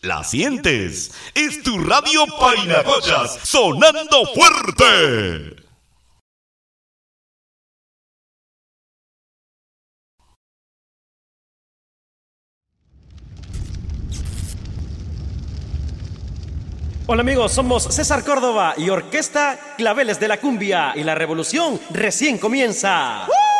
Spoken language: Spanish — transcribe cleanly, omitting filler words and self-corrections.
¿La sientes? Es tu radio Painacochas, sonando fuerte. Hola amigos, somos César Córdoba y Orquesta Claveles de la Cumbia y la revolución recién comienza.